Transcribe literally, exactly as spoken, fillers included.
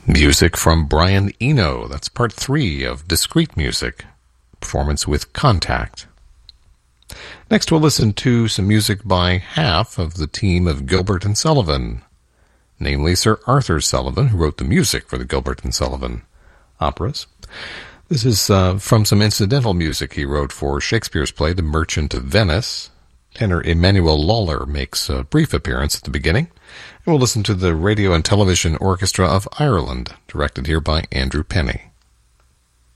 Music from Brian Eno. That's part three of Discrete Music, performance with Contact. Next, we'll listen to some music by half of the team of Gilbert and Sullivan, namely Sir Arthur Sullivan, who wrote the music for the Gilbert and Sullivan operas. This is uh, from some incidental music he wrote for Shakespeare's play The Merchant of Venice. Tenor Emmanuel Lawler makes a brief appearance at the beginning. And we'll listen to the Radio and Television Orchestra of Ireland, directed here by Andrew Penny.